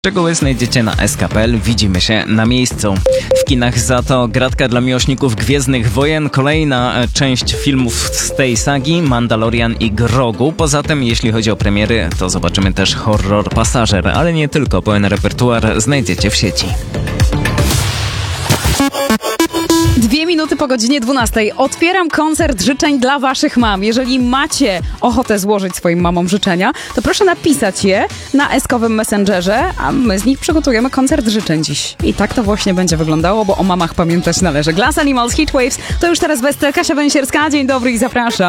Szczegóły znajdziecie na sk.pl. Widzimy się na miejscu. W kinach za to gratka dla miłośników Gwiezdnych Wojen, kolejna część filmów z tej sagi, Mandalorian i Grogu. Poza tym, jeśli chodzi o premiery, to zobaczymy też horror Pasażer, ale nie tylko, pełen repertuar znajdziecie w sieci. 2 minuty po godzinie 12. Otwieram koncert życzeń dla waszych mam. Jeżeli macie ochotę złożyć swoim mamom życzenia, to proszę napisać je na eskowym Messengerze, a my z nich przygotujemy koncert życzeń dziś. I tak to właśnie będzie wyglądało, bo o mamach pamiętać należy. Glass Animals, Heatwaves, to już teraz bez Kasia Węsierska. Dzień dobry i zapraszam.